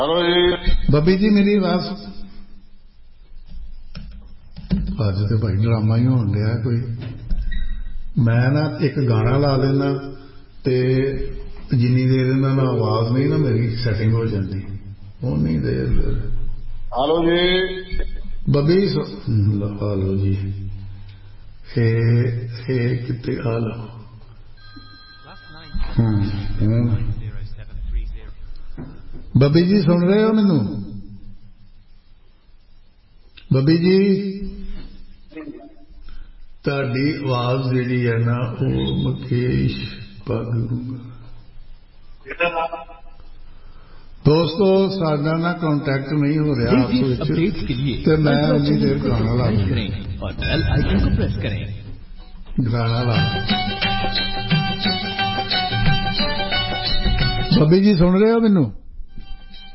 Hello जी ਬੱਬੀ ਜੀ ਮੇਰੀ ਆਵਾਜ਼ ਅੱਜ ਤੇ ਭਾਈ ਡਰਾਮਾ ਹੀ ਹੋਣ ਡਿਆ ਕੋਈ। ਮੈਂ ਨਾ ਇੱਕ ਗਾਣਾ ਲਾ ਲੈਣਾ ਤੇ ਜਿੰਨੀ ਦੇਰ ਇਹਨਾਂ ਨਾਲ ਆਵਾਜ਼ ਨਹੀਂ ਨਾ ਮੇਰੀ ਸੈਟਿੰਗ ਹੋ ਜਾਂਦੀ ਉਨੀ ਦੇਰ हेलो जी ਬੱਬੀ ਹਾਲੋ ਜੀ ਇਹ ਕਿਤੇ ਹਾਲੋ ਬੱਬੀ ਜੀ ਸੁਣ ਰਹੇ ਹੋ ਮੈਨੂੰ? ਬੱਬੀ ਜੀ ਤੁਹਾਡੀ ਆਵਾਜ਼ ਜਿਹੜੀ ਹੈ ਨਾ ਉਹ ਮੁਕੇਸ਼ ਪੱਗ ਦੋਸਤੋ ਸਾਡਾ ਨਾ ਕੰਟੈਕਟ ਨਹੀਂ ਹੋ ਰਿਹਾ ਆਪਸ ਵਿੱਚ ਤੇ ਮੈਂ ਉਨੀ ਦੇਰ ਗਾਣਾ ਲਾ ਗਾਣਾ ਲਾ ਬੱਬੀ ਜੀ ਸੁਣ ਰਹੇ ਹੋ ਮੈਨੂੰ?